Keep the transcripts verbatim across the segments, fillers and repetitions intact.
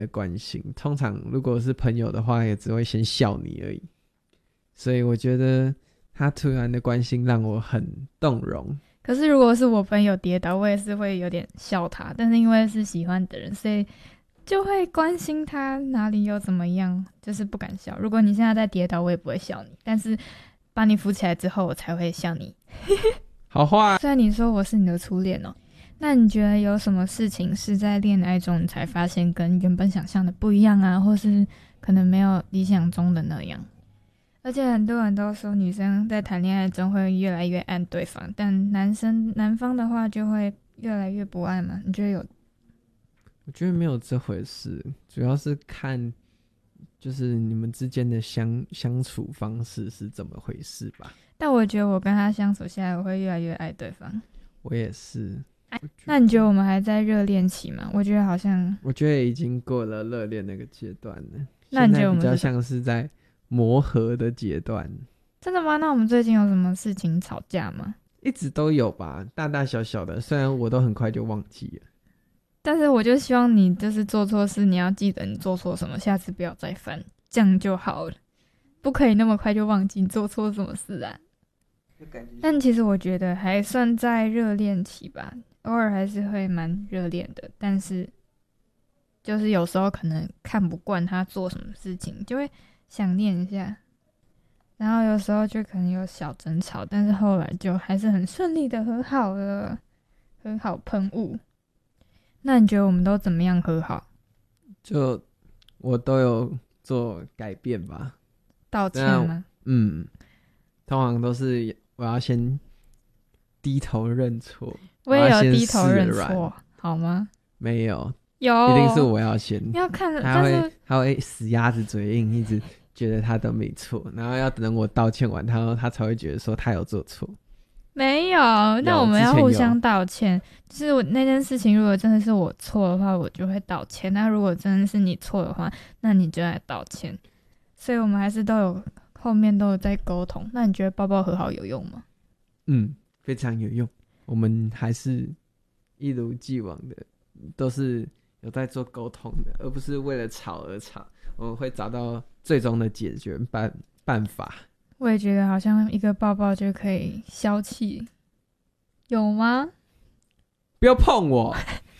的关心，通常如果是朋友的话也只会先笑你而已，所以我觉得他突然的关心让我很动容。 可是如果是我朋友跌倒，我也是会有点笑他，但是因为是喜欢的人，所以就会关心他哪里又怎么样，就是不敢笑。如果你现在在跌倒，我也不会笑你，但是把你扶起来之后我才会笑你。 好话， 虽然你说我是你的初恋哦，那你觉得有什么事情是在恋爱中你才发现跟原本想象的不一样啊，或是可能没有理想中的那样？而且很多人都说女生在谈恋爱中会越来越爱对方，但男生男方的话就会越来越不爱嘛？你觉得有？ 我觉得没有这回事，主要是看就是你们之间的相相处方式是怎么回事吧。 但我觉得我跟他相处下来，我会越来越爱对方。 我也是。 那你觉得我们还在热恋期吗？我觉得好像， 我觉得已经过了热恋那个阶段了。 那你觉得我们现在比较像是在磨合的阶段。 真的吗？那我们最近有什么事情吵架吗？ 一直都有吧，大大小小的，虽然我都很快就忘记了。 但是我就希望你就是做错事，你要记得你做错什么，下次不要再犯，这样就好了。不可以那么快就忘记你做错什么事啊。但其实我觉得还算在热恋期吧，偶尔还是会蛮热恋的，但是就是有时候可能看不惯他做什么事情，就会想念一下，然后有时候就可能有小争吵，但是后来就还是很顺利的和好了，和好喷雾。那你觉得我们都怎么样和好？ 就我都有做改变吧。 道歉吗？ 嗯，通常都是我要先低头认错。 我也有低头认错，好吗？ 没有， 有， 一定是我要先。 要看， 他会但是他会死鸭子嘴硬，一直觉得他都没错，然后要等我道歉完，他他才会觉得说他有做错。 没有，那我们要互相道歉。就是我那件事情，如果真的是我错的话，我就会道歉；那如果真的是你错的话，那你就来道歉。所以我们还是都有后面都有在沟通。那你觉得抱抱和好有用吗？ 嗯，非常有用。我们还是一如既往的，都是有在做沟通的，而不是为了吵而吵。我们会找到最终的解决办办法。 我也觉得好像一个抱抱就可以消气，有吗？ 不要碰我！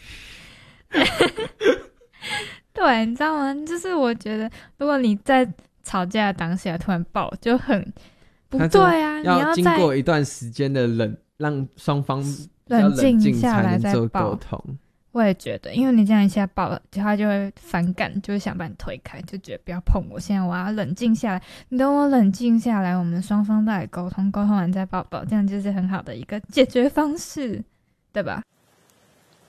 对，你知道吗？就是我觉得，如果你在吵架的当下突然抱，就很不对啊！你要经过一段时间的冷，让双方冷静下来再做沟通。 我也觉得，因为你这样一下抱，他就会反感，就会想把你推开，就觉得不要碰我。现在我要冷静下来，你等我冷静下来，我们双方再来沟通，沟通完再抱抱，这样就是很好的一个解决方式，对吧？